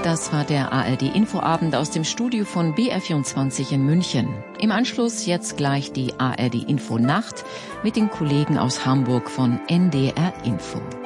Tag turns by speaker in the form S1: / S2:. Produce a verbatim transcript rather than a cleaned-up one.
S1: Das war der A R D-Infoabend aus dem Studio von B R vierundzwanzig in München. Im Anschluss jetzt gleich die A R D-Info-Nacht mit den Kollegen aus Hamburg von N D R Info.